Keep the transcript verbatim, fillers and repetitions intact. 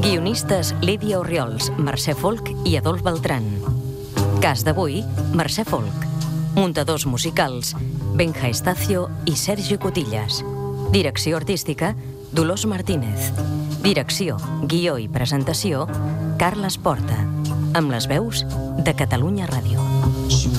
Guionistes Lídia Orriols, Mercè Folk i Adolf Beltran. Cas d'avui, Mercè Folk. Muntadors musicals, Benja Estacio i Sergi Cotillas. Direcció artística, Dolors Martínez. Direcció, guió i presentació, Carles Porta. Amb les veus de Catalunya Ràdio.